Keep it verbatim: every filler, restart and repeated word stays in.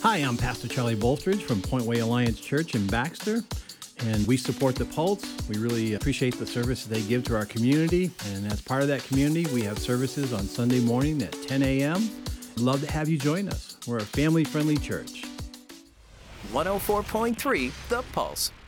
Hi, I'm Pastor Charlie Bolstridge from Point Way Alliance Church in Baxter, and we support the Pulse. We really appreciate the service they give to our community, and as part of that community, we have services on Sunday morning at ten a.m. Love to have you join us. We're a family-friendly church. one oh four point three The Pulse.